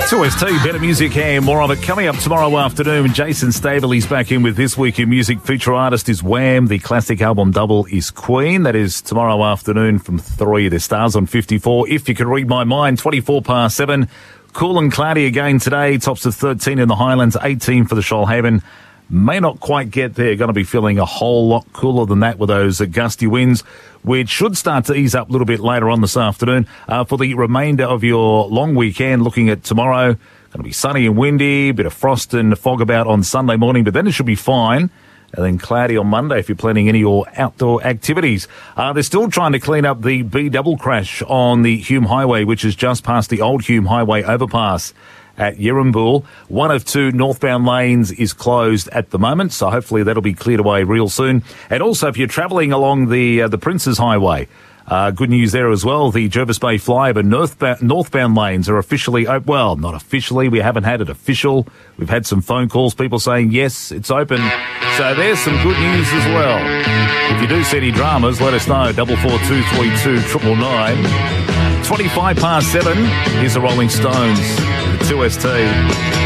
2ST, better music and more of it coming up tomorrow afternoon. Jason Staveley's back in with This Week in Music. Feature artist is Wham. The classic album double is Queen. That is tomorrow afternoon from 3. The Stars on 54. If you can read my mind, 7. Cool and cloudy again today. Tops of 13 in the Highlands, 18 for the Shoalhaven. May not quite get there. Going to be feeling a whole lot cooler than that with those gusty winds, which should start to ease up a little bit later on this afternoon. For the remainder of your long weekend, looking at tomorrow, going to be sunny and windy, a bit of frost and fog about on Sunday morning, but then it should be fine. And then cloudy on Monday if you're planning any of your outdoor activities. They're still trying to clean up the B-double crash on the Hume Highway, which is just past the old Hume Highway overpass at Yirrambul. One of 2 northbound lanes is closed at the moment, so hopefully that'll be cleared away real soon. And also, if you're travelling along the Princes Highway, good news there as well. The Jervis Bay flyover northbound lanes are officially well, not officially. We haven't had it official. We've had some phone calls, people saying, yes, it's open. So there's some good news as well. If you do see any dramas, let us know. 44232 999. 7. Here's the Rolling Stones. 2ST.